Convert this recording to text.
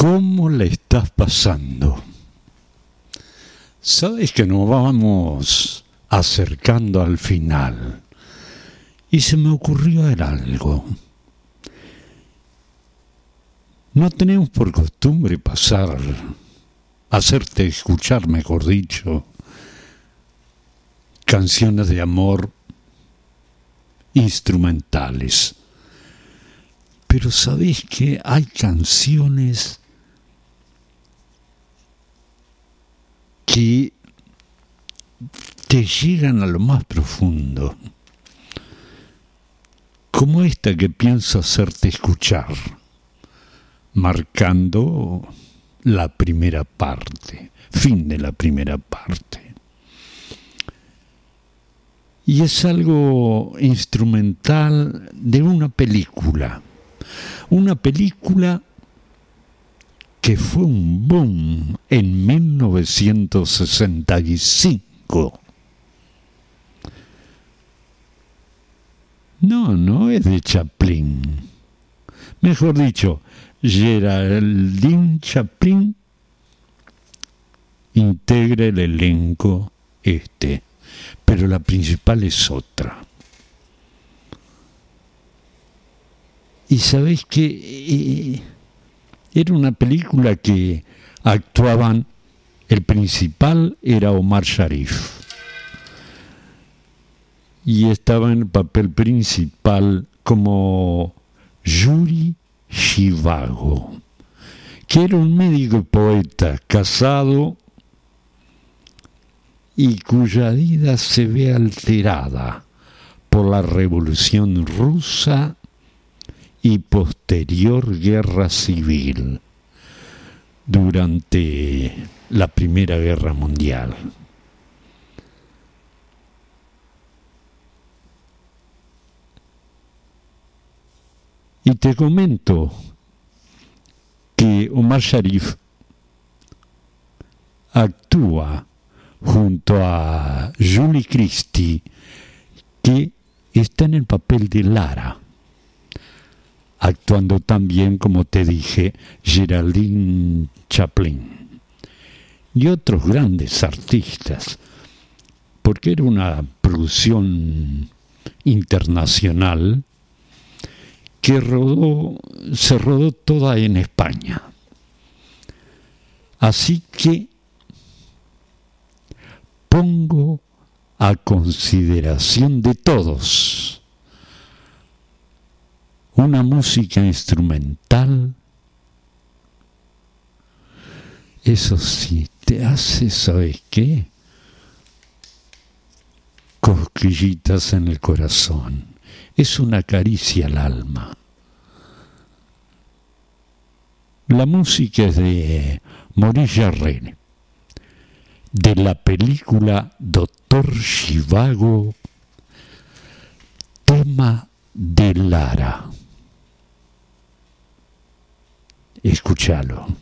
¿Cómo le estás pasando? Sabes que nos vamos acercando al final y se me ocurrió algo. No tenemos por costumbre hacerte escuchar, mejor dicho, canciones de amor instrumentales. Pero ¿sabés que hay canciones que te llegan a lo más profundo? Como esta que pienso hacerte escuchar, marcando la primera parte, fin de la primera parte. Y es algo instrumental de una película que fue un boom en 1965. No es de Chaplin. Mejor dicho, Geraldine Chaplin integra el elenco pero la principal es otra. Y sabéis que era una película que actuaban, el principal era Omar Sharif, y estaba en el papel principal como Yuri Zhivago, que era un médico y poeta casado y cuya vida se ve alterada por la Revolución Rusa y posterior guerra civil durante la Primera Guerra Mundial. Y te comento que Omar Sharif actúa junto a Julie Christie, que está en el papel de Lara, actuando también, como te dije, Geraldine Chaplin y otros grandes artistas, porque era una producción internacional que se rodó toda en España. Así que pongo a consideración de todos una música instrumental. Eso sí, te hace, ¿sabes qué? Cosquillitas en el corazón. Es una caricia al alma. La música es de Maurice Jarre, de la película Doctor Zhivago, tema de Lara. Escúchalo.